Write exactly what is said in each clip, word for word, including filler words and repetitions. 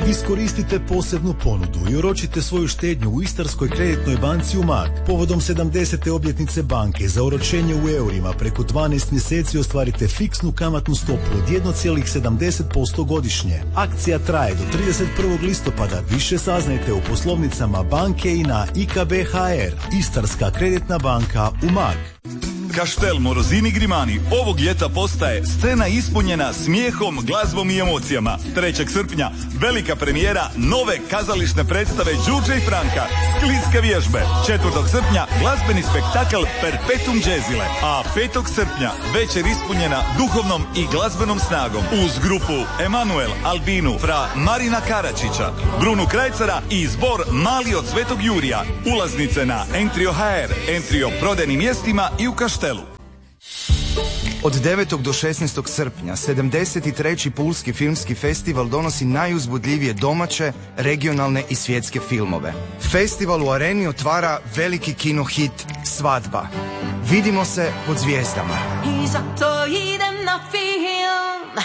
Iskoristite posebnu ponudu i oročite svoju štednju u Istarskoj kreditnoj banci Umag. Povodom sedamdesete obljetnice banke za oročenje u eurima preko dvanaest mjeseci ostvarite fiksnu kamatnu stopu od jedan zarez sedamdeset posto godišnje. Akcija traje do trideset prvog listopada. Više saznajte u poslovnicama banke i na I K B H R. Istarska kreditna banka Umag. Kaštel Morozini Grimani ovog ljeta postaje scena ispunjena smijehom, glazbom i emocijama. trećeg srpnja velika premijera nove kazališne predstave Đurđe i Franka, Skliske vježbe. četvrtog srpnja glazbeni spektakl Perpetuum Jazzile, a petog srpnja večer ispunjena duhovnom i glazbenom snagom uz grupu Emanuel, Albinu, Fra Marina Karačića, Brunu Krajcara i zbor Mali od Svetog Jurija. Ulaznice na Entrio H R, Entrio prodajnim mjestima i u Kaštelu. Od devetog do šesnaestog srpnja sedamdeset treći Pulski filmski festival donosi najuzbudljivije domaće, regionalne i svjetske filmove. Festival u areni otvara veliki kino hit Svadba. Vidimo se pod zvijezdama. I zato idem na film.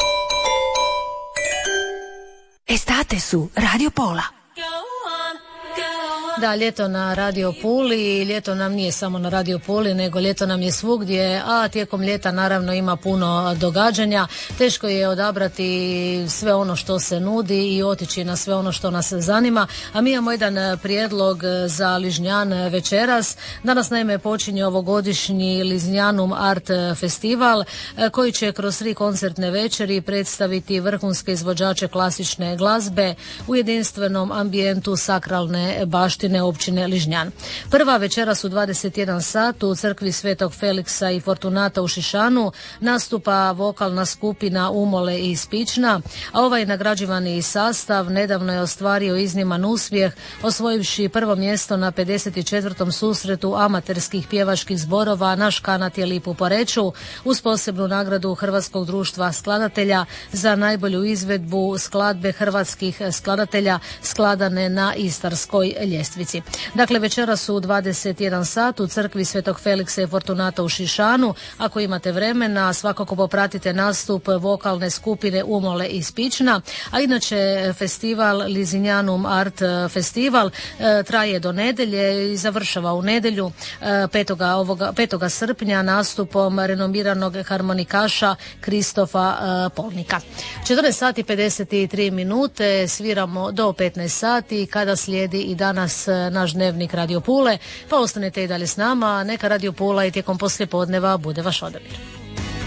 Estate su Radio Pola. Da, ljeto na Radio Puli, ljeto nam nije samo na Radio Puli, nego ljeto nam je svugdje, a tijekom ljeta naravno ima puno događanja. Teško je odabrati sve ono što se nudi i otići na sve ono što nas zanima, a mi imamo jedan prijedlog za Ližnjan večeras. Danas naime počinje ovogodišnji Ližnjanum Art Festival koji će kroz tri koncertne večeri predstaviti vrhunske izvođače klasične glazbe u jedinstvenom ambijentu sakralne baštine općine Ližnjan. Prva večeras u dvadeset jedan sat u crkvi Svetog Feliksa i Fortunata u Šišanu nastupa vokalna skupina Umole i Spična, a ovaj nagrađivani sastav nedavno je ostvario izniman uspjeh osvojivši prvo mjesto na pedeset četvrtom susretu amaterskih pjevačkih zborova Naš kanat je lip u Poreču uz posebnu nagradu Hrvatskog društva skladatelja za najbolju izvedbu skladbe hrvatskih skladatelja skladane na istarskoj ljestvici. Dakle, večeras su u dvadeset jedan sat u crkvi Svetog Feliksa i Fortunata u Šišanu. Ako imate vremena, svakako popratite nastup vokalne skupine Umole i Spična, a inače festival Ližnjanum Art Festival e, traje do nedelje i završava u nedjelju petoga ovoga, petoga srpnja nastupom renomiranog harmonikaša Kristofa e, Polnika. četrnaest sati pedeset tri minute, sviramo do petnaest sati kada slijedi i danas naš dnevnik Radio Pule, pa ostanete i dalje s nama, neka Radio Pula i tijekom poslijepodneva bude vaš odabir.